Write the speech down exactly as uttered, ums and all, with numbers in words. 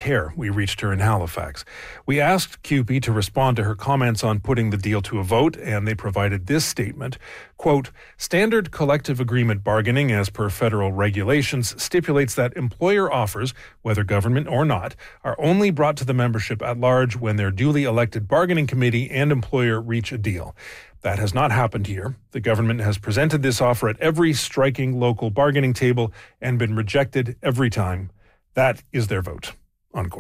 care. We reached her in Halifax. We asked C U P E to respond to her comments on putting the deal to a vote, and they provided this statement, quote, "Standard collective agreement bargaining as per federal regulations stipulates that employer offers, whether government or not, are only brought to the membership at large when their duly elected bargaining committee and employer reach a deal. That has not happened here. The government has presented this offer at every striking local bargaining table and been rejected every time. That is their vote," unquote.